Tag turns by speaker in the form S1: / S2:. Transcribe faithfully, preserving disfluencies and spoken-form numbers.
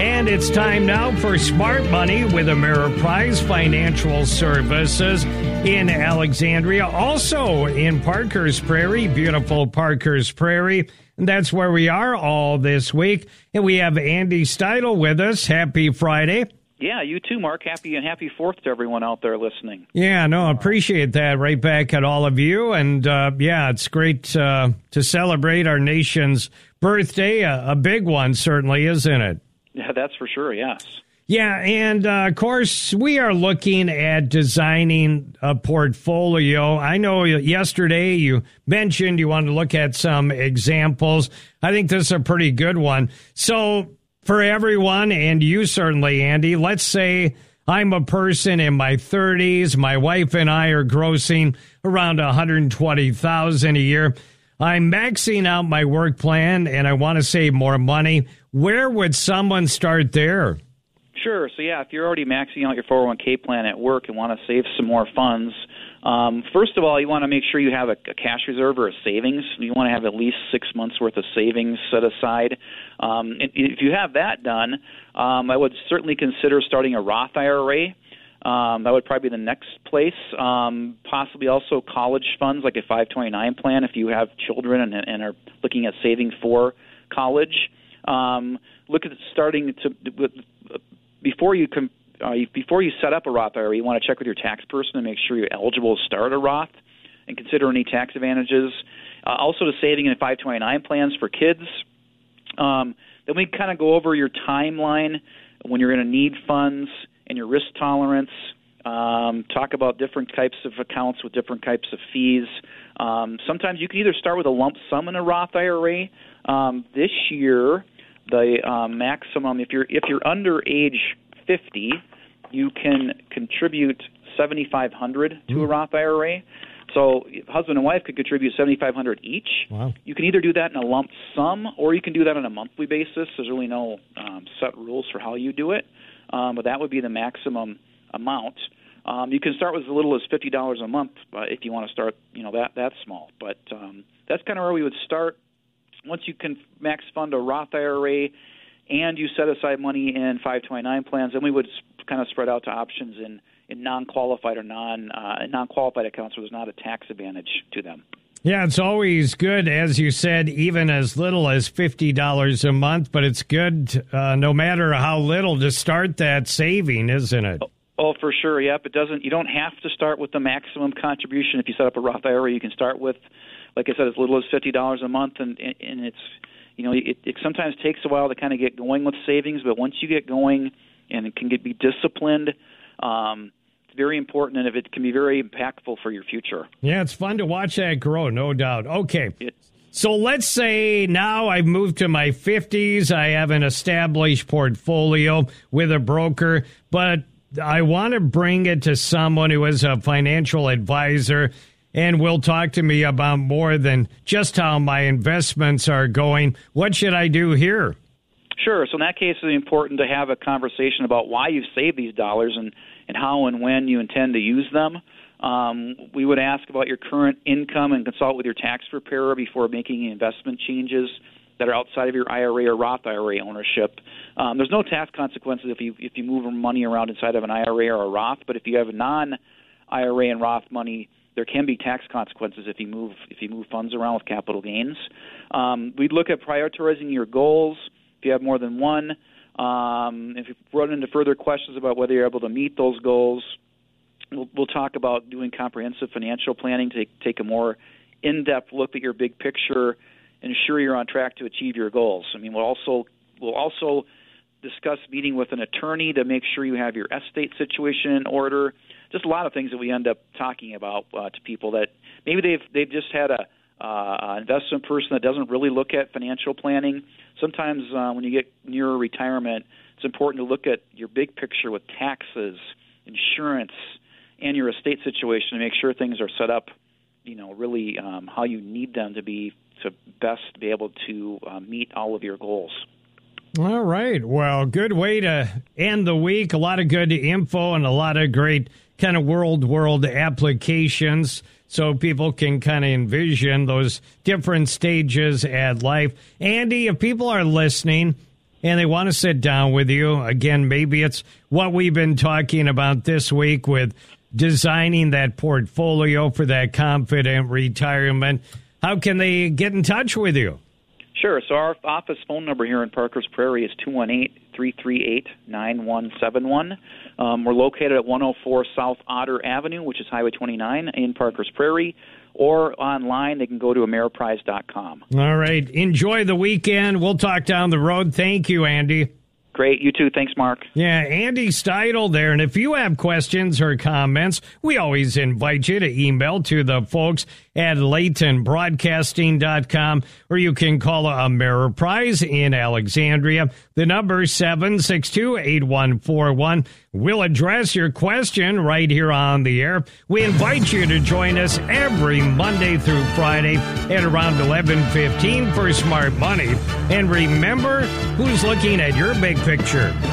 S1: And it's time now for Smart Money with Ameriprise Financial Services in Alexandria, also in Parker's Prairie, beautiful Parker's Prairie. And that's where we are all this week. And we have Andy Steidel with us. Happy Friday.
S2: Yeah, you too, Mark. Happy and happy Fourth to everyone out there listening.
S1: Yeah, no, appreciate that. Right back at all of you. And uh, yeah, it's great uh, to celebrate our nation's birthday. A, a big one, certainly, isn't it?
S2: Yeah, that's for sure, yes.
S1: Yeah, and uh, of course, we are looking at designing a portfolio. I know yesterday you mentioned you wanted to look at some examples. I think this is a pretty good one. So for everyone, and you certainly, Andy, let's say I'm a person in my thirties. My wife and I are grossing around one hundred twenty thousand dollars a year. I'm maxing out my work plan, and I want to save more money. Where would someone start there?
S2: Sure. So, yeah, if you're already maxing out your four oh one k plan at work and want to save some more funds, um, first of all, you want to make sure you have a, a cash reserve or a savings. You want to have at least six months' worth of savings set aside. Um, and if you have that done, um, I would certainly consider starting a Roth I R A. Um, that would probably be the next place. Um, possibly also college funds like a five twenty-nine plan if you have children and, and are looking at saving for college. Um, look at starting to with, before you com, uh, before you set up a Roth I R A. You want to check with your tax person and make sure you're eligible to start a Roth and consider any tax advantages. Uh, also, to saving in five twenty-nine plans for kids. Um, then we kind of go over your timeline when you're going to need funds and your risk tolerance. Um, talk about different types of accounts with different types of fees. Um, sometimes you can either start with a lump sum in a Roth I R A. Um, this year, the um, maximum, if you're if you're under age fifty, you can contribute seventy-five hundred dollars to mm. a Roth I R A. So husband and wife could contribute seventy-five hundred dollars each.
S1: Wow. You
S2: can either do that in a lump sum, or you can do that on a monthly basis. There's really no um, set rules for how you do it, um, but that would be the maximum amount. Um, you can start with as little as fifty dollars a month uh, if you want to start, you know, that that small. But um, that's kind of where we would start. Once you can max fund a Roth I R A and you set aside money in five twenty-nine plans, then we would kind of spread out to options in, in non-qualified or non, uh, non-qualified accounts where there's not a tax advantage to them.
S1: Yeah, it's always good, as you said, even as little as fifty dollars a month, but it's good uh, no matter how little to start that saving, isn't it?
S2: Oh. Oh, for sure. Yep. It doesn't. You don't have to start with the maximum contribution. If you set up a Roth I R A, you can start with, like I said, as little as fifty dollars a month, and and it's, you know, it, it sometimes takes a while to kind of get going with savings, but once you get going and it can get be disciplined, um, it's very important, and if it can be very impactful for your future.
S1: Yeah, it's fun to watch that grow, no doubt. Okay. It, So let's say now I've moved to my fifties. I have an established portfolio with a broker, but I want to bring it to someone who is a financial advisor and will talk to me about more than just how my investments are going. What should I do here?
S2: Sure. So in that case, it's important to have a conversation about why you've saved these dollars and, and how and when you intend to use them. Um, we would ask about your current income and consult with your tax preparer before making investment changes that are outside of your I R A or Roth I R A ownership. Um, there's no tax consequences if you if you move money around inside of an I R A or a Roth, but if you have a non-I R A and Roth money, there can be tax consequences if you move if you move funds around with capital gains. Um, we'd look at prioritizing your goals if you have more than one. Um, if you run into further questions about whether you're able to meet those goals, we'll, we'll talk about doing comprehensive financial planning to take, take a more in-depth look at your big picture, ensure you're on track to achieve your goals. I mean, we'll also we'll also discuss meeting with an attorney to make sure you have your estate situation in order. Just a lot of things that we end up talking about uh, to people that maybe they've they've just had a uh, investment person that doesn't really look at financial planning. Sometimes uh, when you get near retirement, it's important to look at your big picture with taxes, insurance, and your estate situation to make sure things are set up, you know, really um, how you need them to be to best be able to uh, meet all of your goals.
S1: All right. Well, good way to end the week. A lot of good info and a lot of great kind of world world applications so people can kind of envision those different stages at life. Andy, if people are listening and they want to sit down with you. Again, maybe it's what we've been talking about this week with designing that portfolio for that confident retirement. How can they get in touch with you?
S2: Sure. So our office phone number here in Parkers Prairie is two one eight, three three eight, nine one seven one. Um, we're located at one oh four South Otter Avenue, which is Highway twenty-nine in Parkers Prairie, or online they can go to Ameriprise dot com.
S1: All right. Enjoy the weekend. We'll talk down the road. Thank you, Andy.
S2: Great. You too. Thanks, Mark.
S1: Yeah, Andy Steidel there. And if you have questions or comments, we always invite you to email to the folks at Layton Broadcasting dot com, or you can call Ameriprise in Alexandria. The number is seven six two, eight one four one. We'll address your question right here on the air. We invite you to join us every Monday through Friday at around eleven fifteen for Smart Money. And remember, who's looking at your big picture?